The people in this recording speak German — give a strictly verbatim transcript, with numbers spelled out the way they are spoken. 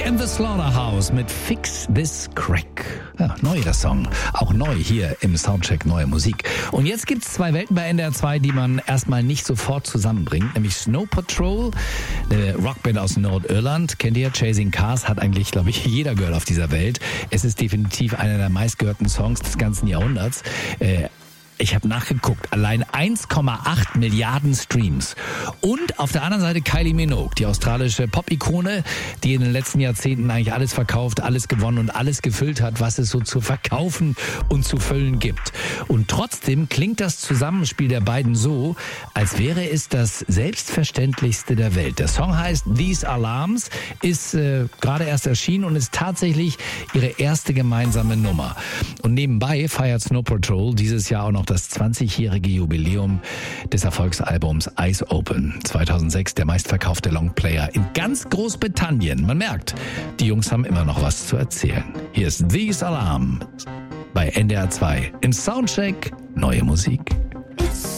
and the Slaughterhouse mit Fix This Crack. Ja, neu der Song. Auch neu hier im Soundcheck Neue Musik. Und jetzt gibt's zwei Welten bei N D R zwei, die man erstmal nicht sofort zusammenbringt. Nämlich Snow Patrol, eine Rockband aus Nordirland. Kennt ihr? Chasing Cars hat eigentlich, glaube ich, jeder gehört auf dieser Welt. Es ist definitiv einer der meistgehörten Songs des ganzen Jahrhunderts. Äh, Ich habe nachgeguckt, allein eins Komma acht Milliarden Streams. Und auf der anderen Seite Kylie Minogue, die australische Pop-Ikone, die in den letzten Jahrzehnten eigentlich alles verkauft, alles gewonnen und alles gefüllt hat, was es so zu verkaufen und zu füllen gibt. Und trotzdem klingt das Zusammenspiel der beiden so, als wäre es das Selbstverständlichste der Welt. Der Song heißt These Alarms, ist äh, gerade erst erschienen und ist tatsächlich ihre erste gemeinsame Nummer. Und nebenbei feiert Snow Patrol dieses Jahr auch noch das zwanzigjährige Jubiläum des Erfolgsalbums Eyes Open. zweitausendsechs der meistverkaufte Longplayer in ganz Großbritannien. Man merkt, die Jungs haben immer noch was zu erzählen. Hier ist These Alarms bei N D R zwei im Soundcheck Neue Musik. It's